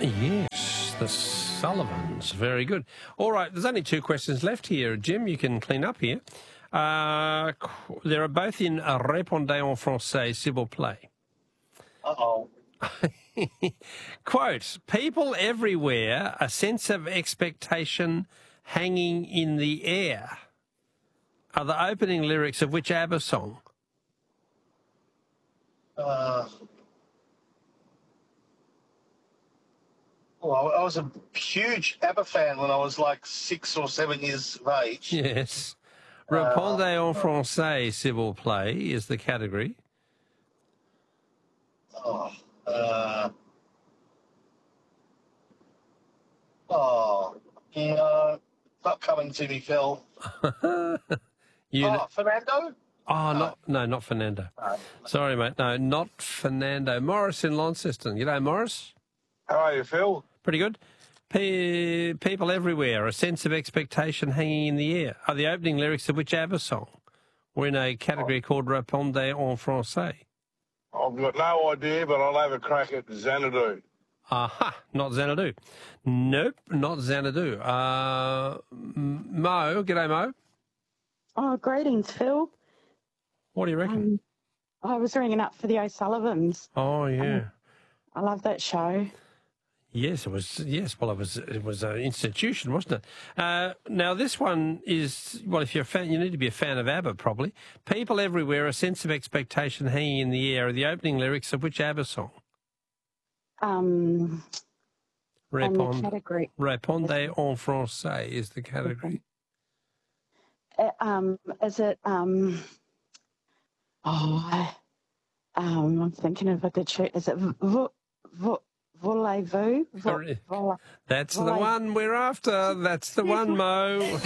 Yes, the Sullivans. Very good. All right, there's only 2 questions left here. Jim, you can clean up here. They are both in Répondez en français, s'il vous plaît. Uh-oh. Quote, people everywhere, a sense of expectation hanging in the air, are the opening lyrics of which ABBA song? Well, I was a huge ABBA fan when I was like 6 or 7 years of age. Yes. Répondez en français, s'il vous plaît, is the category. Not coming to me, Phil. Fernando? Not Fernando. Sorry, mate. No, not Fernando. Morris in Launceston. G'day, Morris. How are you, Phil? Pretty good. People everywhere, a sense of expectation hanging in the air, are the opening lyrics of which ABBA song? We're in a category called Répondez en français. I've got no idea, but I'll have a crack at Xanadu. Aha, not Xanadu. Nope, not Xanadu. Mo, g'day, Mo. Oh, greetings, Phil. What do you reckon? I was ringing up for the O'Sullivans. Oh, yeah. I love that show. Yes, it was. Yes, well, it was an institution, wasn't it? Now, this one is, well, if you're a fan, you need to be a fan of ABBA, probably. People everywhere, a sense of expectation hanging in the air, are the opening lyrics of which ABBA song? Category. Répondez en français is the category. Is it, I'm thinking of a good show. Is it Voulez-vous? That's the one we're after. That's the one, Mo.